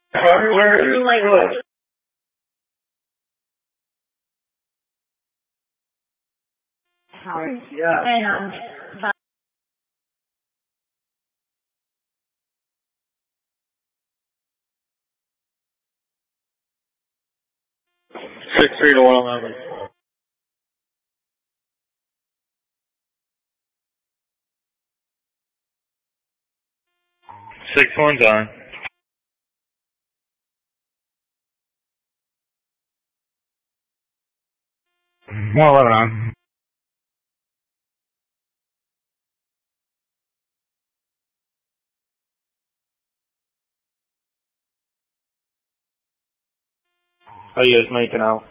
Where like what? Yeah. Hang on. 6-3 to 111. Six one's on. 111 on. How you guys making out?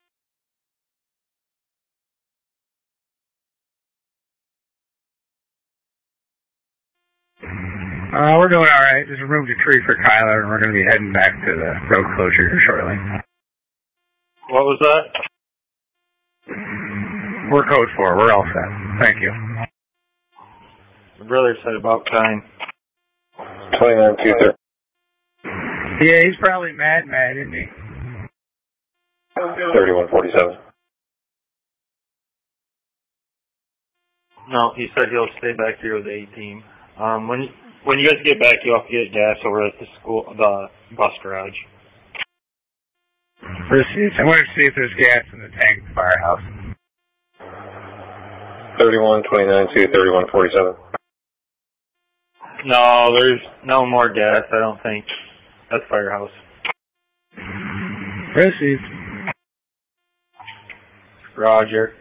We're doing all right. Just removed a tree for Kyler, and we're going to be heading back to the road closure here shortly. What was that? We're code 4. We're all set. Thank you. My brother said about time. 29-2-3. Yeah, he's probably mad, isn't he? 31-47. No, he said he'll stay back here with the A team. When you guys get back, you'll have to get gas over at the bus garage. Received. I wanted to see if there's gas in the tank at the firehouse. 31-29-2, 31-47. No, there's no more gas, I don't think. That's firehouse. Received. Roger.